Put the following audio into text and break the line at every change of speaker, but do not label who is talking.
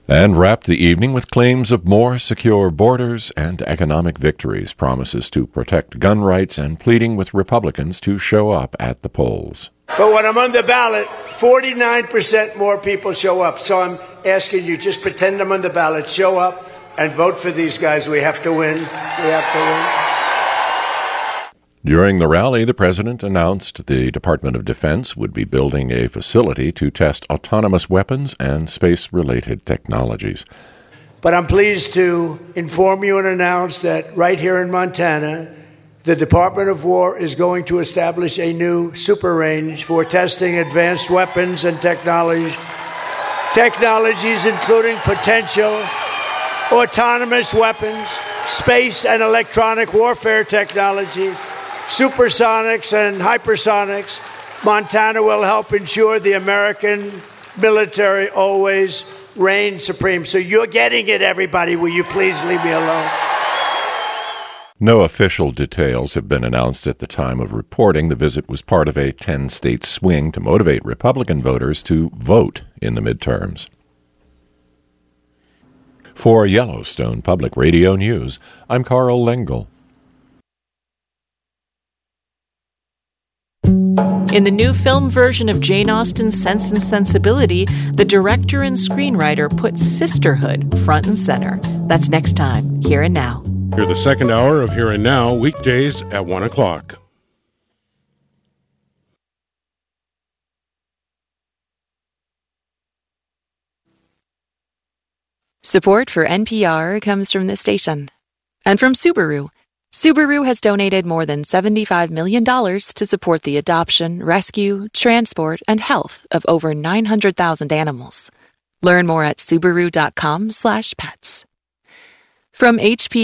And wrapped the evening with claims of more secure borders and economic victories, promises to protect gun rights, and pleading with Republicans to show up at the polls.
But when I'm on the ballot, 49% more people show up. So I'm asking you, just pretend I'm on the ballot, show up, and vote for these guys. We have to win. We have to win.
During the rally, the president announced the Department of Defense would be building a facility to test autonomous weapons and space-related technologies.
But I'm pleased to inform you and announce that right here in Montana, the Department of War is going to establish a new super range for testing advanced weapons and technologies including potential autonomous weapons, space and electronic warfare technology, supersonics and hypersonics. Montana will help ensure the American military always reigns supreme. So you're getting it, everybody. Will you please leave me alone?
No official details have been announced at the time of reporting. The visit was part of a 10-state swing to motivate Republican voters to vote in the midterms. For Yellowstone Public Radio News, I'm Carl Lengel.
In the new film version of Jane Austen's Sense and Sensibility, the director and screenwriter put sisterhood front and center. That's next time, Here and Now.
Hear the second hour of Here and Now, weekdays at 1 o'clock.
Support for NPR comes from this station and from Subaru. Subaru has donated more than $75 million to support the adoption, rescue, transport, and health of over 900,000 animals. Learn more at Subaru.com/pets. From HP